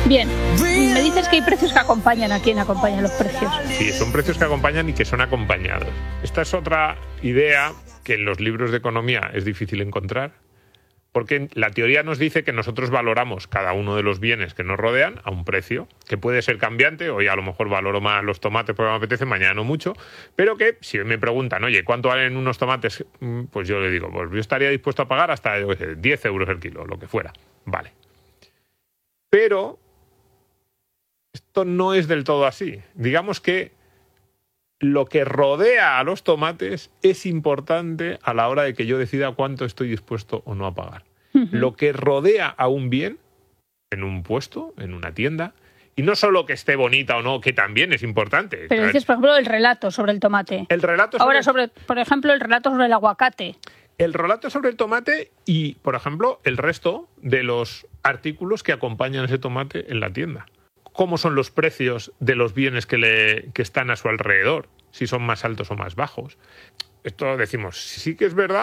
Bien, me dices que hay precios que acompañan a quien acompaña los precios. Sí, son precios que acompañan y que son acompañados. Esta es otra idea que en los libros de economía es difícil encontrar, porque la teoría nos dice que nosotros valoramos cada uno de los bienes que nos rodean a un precio, que puede ser cambiante. Hoy a lo mejor valoro más los tomates porque me apetece, mañana no mucho, pero que si me preguntan, oye, ¿cuánto valen unos tomates? Pues yo le digo, pues yo estaría dispuesto a pagar hasta 10 euros el kilo, lo que fuera. Vale. Pero esto no es del todo así. Digamos que lo que rodea a los tomates es importante a la hora de que yo decida cuánto estoy dispuesto o no a pagar. Lo que rodea a un bien, en un puesto, en una tienda, y no solo que esté bonita o no, que también es importante. Pero dices, por ejemplo, el relato sobre el tomate. El relato por ejemplo, el relato sobre el aguacate. El relato sobre el tomate y, por ejemplo, el resto de los artículos que acompañan ese tomate en la tienda. Cómo son los precios de los bienes que están a su alrededor, si son más altos o más bajos. Esto decimos, sí que es verdad